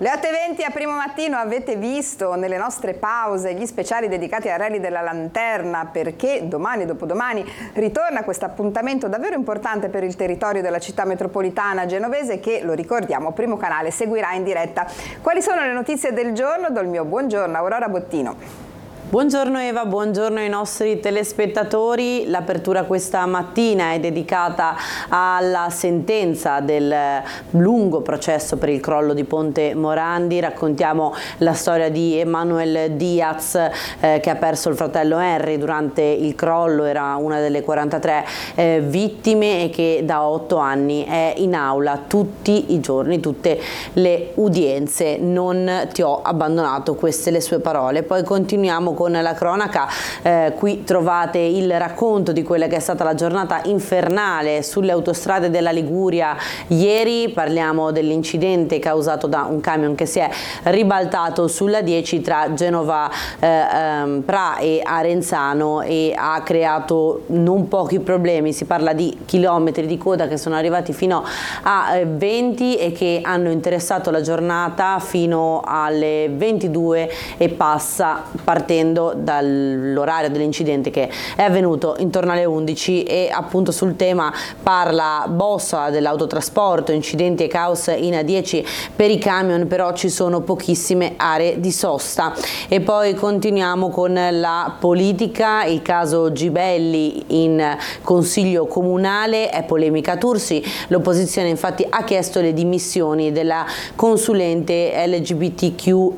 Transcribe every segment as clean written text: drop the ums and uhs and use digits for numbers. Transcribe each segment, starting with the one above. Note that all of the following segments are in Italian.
Le 8:20 a Primo Mattino. Avete visto nelle nostre pause gli speciali dedicati ai Rally della Lanterna, perché domani e dopodomani ritorna questo appuntamento davvero importante per il territorio della città metropolitana genovese che, lo ricordiamo, Primo Canale seguirà in diretta. Quali sono le notizie del giorno? Do il mio buongiorno a Aurora Bottino. Buongiorno Eva, buongiorno ai nostri telespettatori. L'apertura questa mattina è dedicata alla sentenza del lungo processo per il crollo di Ponte Morandi. Raccontiamo la storia di Emanuel Diaz che ha perso il fratello Henry durante il crollo, era una delle 43 vittime e che da 8 anni è in aula tutti i giorni, tutte le udienze. Non ti ho abbandonato, queste le sue parole. Poi continuiamo con la cronaca, qui trovate il racconto di quella che è stata la giornata infernale sulle autostrade della Liguria ieri. Parliamo dell'incidente causato da un camion che si è ribaltato sulla 10 tra Genova Pra e Arenzano e ha creato non pochi problemi. Si parla di chilometri di coda che sono arrivati fino a 20 e che hanno interessato la giornata fino alle 22 e passa, partendo dall'orario dell'incidente che è avvenuto intorno alle 11. E appunto sul tema parla Bossola dell'autotrasporto, incidenti e caos in A10 per i camion, però ci sono pochissime aree di sosta. E poi continuiamo con la politica, il caso Gibelli in consiglio comunale, è polemica Tursi, l'opposizione infatti ha chiesto le dimissioni della consulente LGBTQ+,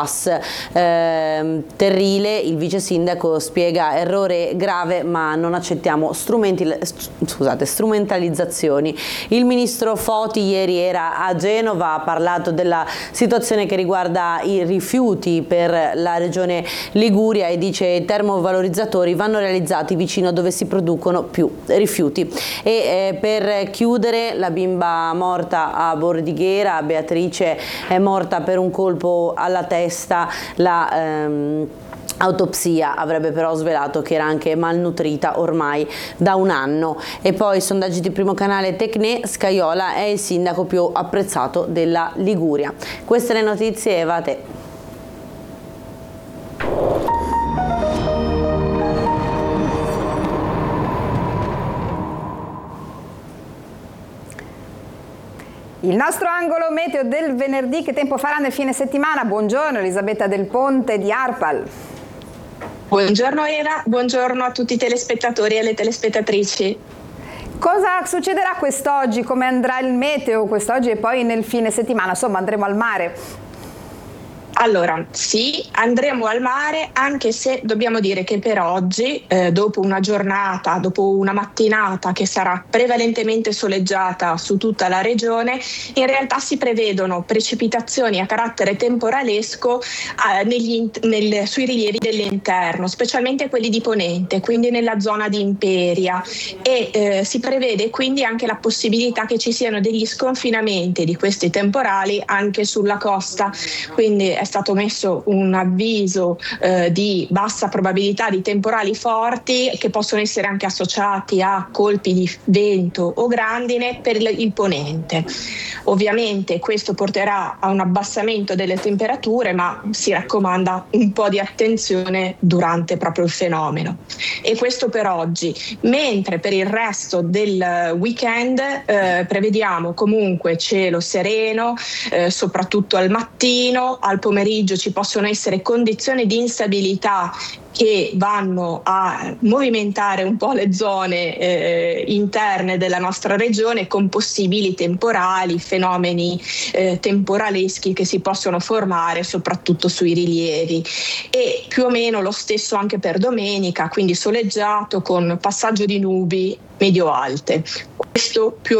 terribile. Il vice sindaco spiega errore grave, ma non accettiamo strumentalizzazioni. Il ministro Foti ieri era a Genova, ha parlato della situazione che riguarda i rifiuti per la regione Liguria e dice i termovalorizzatori vanno realizzati vicino dove si producono più rifiuti. E per chiudere, la bimba morta a Bordighera, Beatrice, è morta per un colpo alla testa. Autopsia avrebbe però svelato che era anche malnutrita ormai da 1 anno. E poi sondaggi di Primo Canale, Tecnè, Scajola è il sindaco più apprezzato della Liguria. Queste le notizie, Eva, a te. Il nostro angolo meteo del venerdì, che tempo farà nel fine settimana? Buongiorno Elisabetta Del Ponte di ARPAL. Buongiorno Eva, buongiorno a tutti i telespettatori e alle telespettatrici. Cosa succederà quest'oggi? Come andrà il meteo quest'oggi e poi nel fine settimana? Insomma, andremo al mare? Allora, sì, andremo al mare, anche se dobbiamo dire che per oggi, dopo una giornata, dopo una mattinata che sarà prevalentemente soleggiata su tutta la regione, in realtà si prevedono precipitazioni a carattere temporalesco sui rilievi dell'interno, specialmente quelli di Ponente, quindi nella zona di Imperia, e si prevede quindi anche la possibilità che ci siano degli sconfinamenti di questi temporali anche sulla costa, quindi è stato messo un avviso di bassa probabilità di temporali forti che possono essere anche associati a colpi di vento o grandine per il ponente. Ovviamente questo porterà a un abbassamento delle temperature, ma si raccomanda un po' di attenzione durante proprio il fenomeno. E questo per oggi. Mentre per il resto del weekend prevediamo comunque cielo sereno, soprattutto al mattino, al pomeriggio ci possono essere condizioni di instabilità che vanno a movimentare un po' le zone interne della nostra regione, con possibili temporali, fenomeni temporaleschi che si possono formare soprattutto sui rilievi. E più o meno lo stesso anche per domenica, quindi soleggiato con passaggio di nubi medio-alte. Questo più o